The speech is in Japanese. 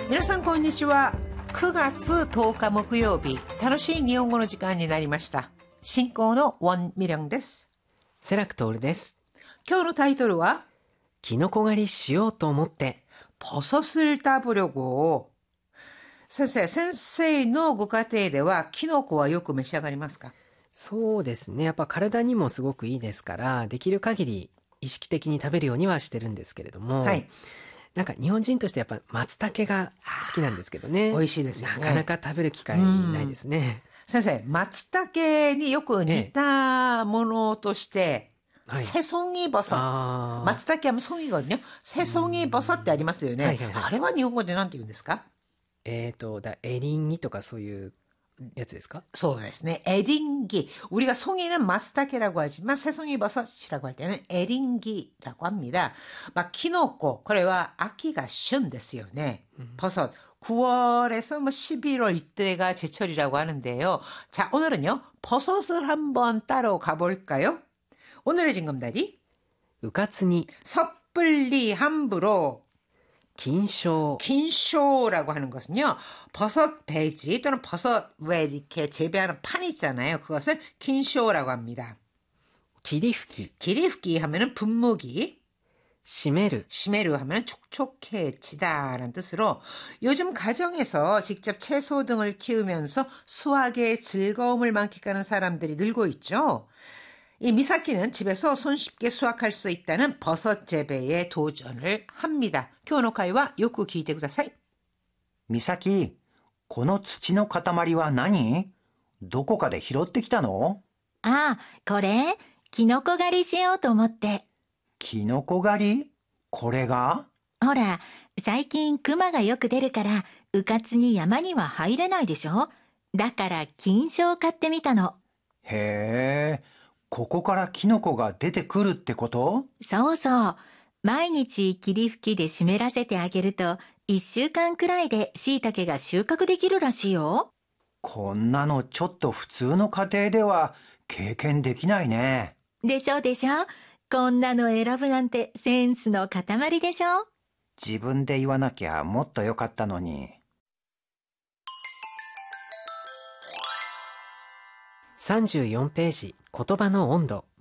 皆さんこんにちは。9月10日木曜日、楽しい日本語の時間になりました。進行のウォン・ミリョンです。 セラクトールです。 今日のタイトルはキノコ狩りしようと思って 버섯을 따보려고。先生のご家庭ではキノコはよく召し上がりますか？ そうですね、やっぱ体にもすごくいいですから、できる限り意識的に食べるようにはしてるんですけれども、 はい、 なんか日本人としてやっぱ松茸が好きなんですけどね。 美味しいですよね。 なかなか食べる機会ないですね。 先生、松茸によく似たものとして、새송이버섯。松茸は송이거든요。새송이버섯ってありますよね。あれは日本語で何て言うんですか？ エリンギとかそういうやつですか？ そうですね。에린기. 우리가 송이는 마스타케라고 하지만 새송이버섯이라고 할 때는 에린기라고 합니다. 막 키노코, これは秋が旬ですよね. 버섯. 9월에서 11월 이때가 제철이라고 하는데요. 자, 오늘은요. 버섯을 한번 따러 가볼까요? 오늘의 징검다리. うかつに 섣불리 함부로 긴쇼. 긴쇼라고 하는 것은요. 버섯 배지 또는 버섯 왜 이렇게 재배하는 판 있잖아요. 그것을 긴쇼라고 합니다. 기리프기. 기리프기 하면은 분무기. 시메르 하면은 촉촉해지다라는 뜻으로 요즘 가정에서 직접 채소 등을 키우면서 수확의 즐거움을 만끽하는 사람들이 늘고 있죠. 이 미사키는 집에서 손쉽게 수확할 수 있다는 버섯 재배에 도전을 합니다. 今日の会話よく聞いてください。 ミサキ、この土の塊は何？どこかで拾ってきたの？ ああ、これ、キノコ狩りしようと思って。 キノコ狩り？これが？ ほら、最近クマがよく出るから、うかつに山には入れないでしょ？だから金賞を買ってみたの。 へえ、ここからキノコが出てくるってこと？ そうそう。毎日霧吹きで湿らせてあげると、1週間くらいで椎茸が収穫できるらしいよ。 こんなのちょっと普通の家庭では経験できないね。 でしょでしょ。こんなの選ぶなんてセンスの塊でしょ。 自分で言わなきゃもっとよかったのに。 34ページ、言葉の温度。